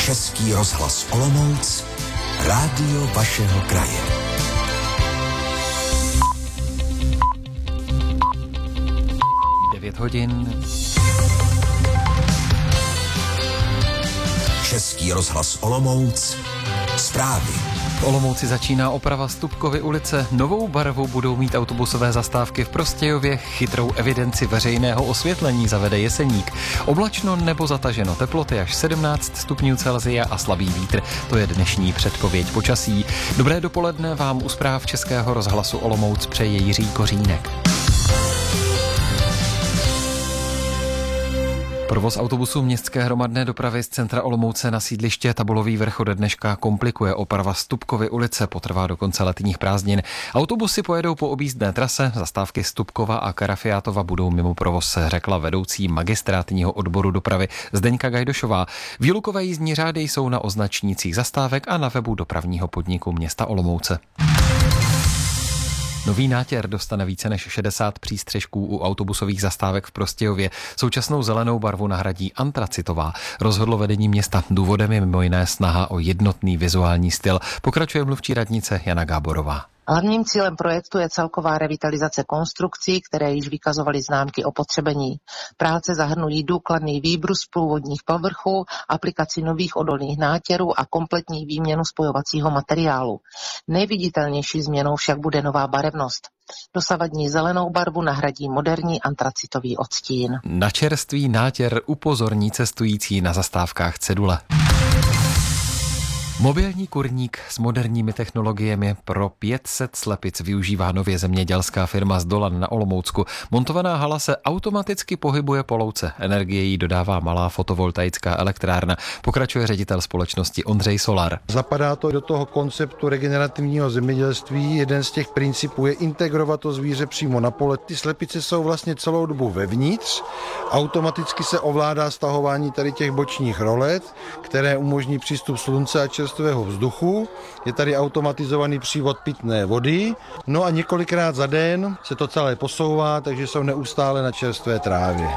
Český rozhlas Olomouc, rádio vašeho kraje. Hodin. Český rozhlas Olomouc, zprávy. V Olomouci začíná oprava Stupkovy ulice. Novou barvu budou mít autobusové zastávky v Prostějově. Chytrou evidenci veřejného osvětlení zavede Jeseník. Oblačno nebo zataženo, teploty až 17 stupňů Celsia a slabý vítr. To je dnešní předpověď počasí. Dobré dopoledne vám u zpráv Českého rozhlasu Olomouc přeje Jiří Kořínek. Provoz autobusů městské hromadné dopravy z centra Olomouce na sídliště Tabulový Vrch ode dneška komplikuje. Oprava Stupkovy ulice potrvá do konce letních prázdnin. Autobusy pojedou po objízdné trase, zastávky Stupkova a Karafiátova budou mimo provoz, řekla vedoucí magistrátního odboru dopravy Zdeňka Gajdošová. Výlukové jízdní řády jsou na označnících zastávek a na webu dopravního podniku města Olomouce. Nový nátěr dostane více než 60 přístřežků u autobusových zastávek v Prostějově. Současnou zelenou barvu nahradí antracitová. Rozhodlo vedení města. Důvodem je mimo jiné snaha o jednotný vizuální styl. Pokračuje mluvčí radnice Jana Gáborová. Hlavním cílem projektu je celková revitalizace konstrukcí, které již vykazovaly známky opotřebení. Práce zahrnují důkladný výbrus průvodních povrchů, aplikaci nových odolných nátěrů a kompletní výměnu spojovacího materiálu. Nejviditelnější změnou však bude nová barevnost. Dosavadní zelenou barvu nahradí moderní antracitový odstín. Na čerstvý nátěr upozorní cestující na zastávkách cedule. Mobilní kurník s moderními technologiemi pro 500 slepic využívá nově zemědělská firma z Dolan na Olomoucku. Montovaná hala se automaticky pohybuje po louce. Energie jí dodává malá fotovoltaická elektrárna. Pokračuje ředitel společnosti Ondřej Solar. Zapadá to do toho konceptu regenerativního zemědělství. Jeden z těch principů je integrovat to zvíře přímo na pole. Ty slepice jsou vlastně celou dobu vevnitř. Automaticky se ovládá stahování tady těch bočních rolet, které umožní přístup slunce a čerstvého vzduchu. Je tady automatizovaný přívod pitné vody. No a několikrát za den se to celé posouvá, takže jsou neustále na čerstvé trávě.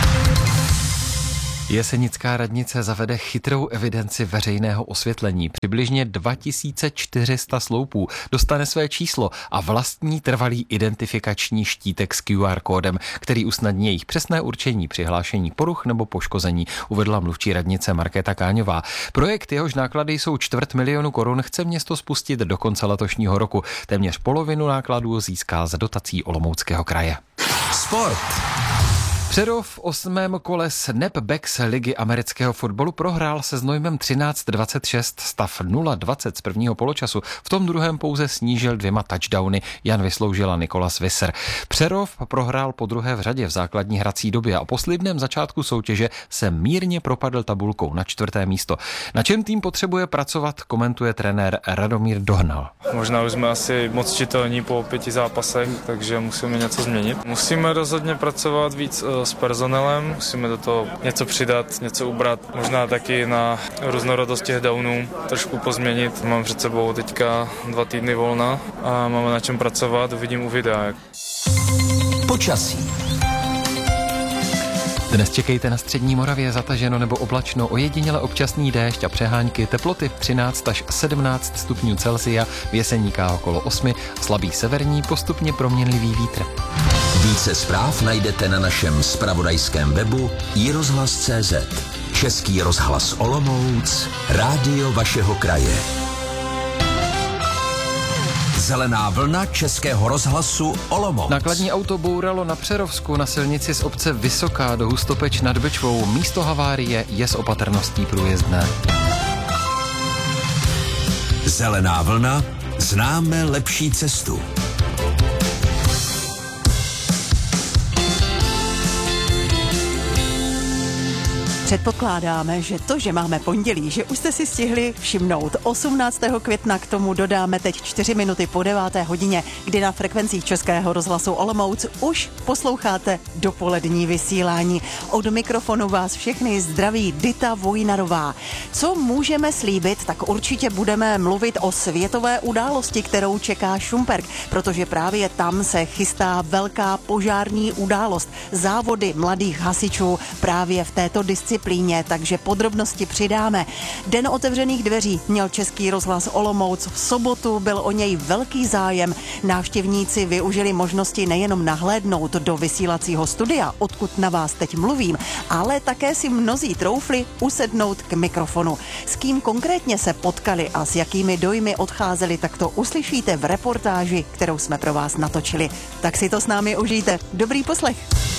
Jesenická radnice zavede chytrou evidenci veřejného osvětlení. Přibližně 2400 sloupů dostane své číslo a vlastní trvalý identifikační štítek s QR kódem, který usnadní jejich přesné určení při hlášení poruch nebo poškození, uvedla mluvčí radnice Markéta Káňová. Projekt, jehož náklady jsou 250 000 korun, chce město spustit do konce letošního roku. Téměř polovinu nákladů získá z dotací Olomouckého kraje. Sport. Přerov v 8. kole Snapbacks ligy amerického fotbalu prohrál se Znojmem 13-26, stav 0-20 z prvního poločasu. V tom druhém pouze snížil 2 touchdowny Jan Vysloužil a Nikolas Visser. Přerov prohrál po druhé v řadě v základní hrací době a po slibném začátku soutěže se mírně propadl tabulkou na 4. místo. Na čem tým potřebuje pracovat, komentuje trenér Radomír Dohnal. Možná už jsme asi moc čitelní po 5 zápasech, takže musíme něco změnit. Musíme rozhodně pracovat víc s personelem, musíme do toho něco přidat, něco ubrat, možná taky na různorodost těch downů trošku pozměnit. Mám před sebou teďka 2 týdny volna a máme na čem pracovat, uvidím u videa. Počasí. Dnes čekejte na střední Moravě zataženo nebo oblačno, ojediněle občasný déšť a přehánky, teploty 13 až 17 stupňů Celsia, v Jeseníkách okolo 8, slabý severní, postupně proměnlivý vítr. Více zpráv najdete na našem zpravodajském webu iRozhlas.cz. Český rozhlas Olomouc, rádio vašeho kraje. Zelená vlna Českého rozhlasu Olomouc. Nákladní auto bouralo na Přerovsku na silnici z obce Vysoká do Hustopeč nad Bečvou. Místo havárie je s opatrností průjezdné. Zelená vlna, známe lepší cestu. Předpokládáme, že to, že máme pondělí, že už jste si stihli všimnout. 18. května k tomu dodáme teď 4 minuty po 9. hodině, kdy na frekvencích Českého rozhlasu Olomouc už posloucháte dopolední vysílání. Od mikrofonu vás všechny zdraví Dita Vojnarová. Co můžeme slíbit, tak určitě budeme mluvit o světové události, kterou čeká Šumperk, protože právě tam se chystá velká požární událost. Závody mladých hasičů právě v této disciplíně disciplíně, takže podrobnosti přidáme. Den otevřených dveří měl Český rozhlas Olomouc v sobotu, byl o něj velký zájem. Návštěvníci využili možnosti nejenom nahlédnout do vysílacího studia, odkud na vás teď mluvím, ale také si mnozí troufli usednout k mikrofonu. S kým konkrétně se potkali a s jakými dojmy odcházeli, tak to uslyšíte v reportáži, kterou jsme pro vás natočili. Tak si to s námi užijte. Dobrý poslech.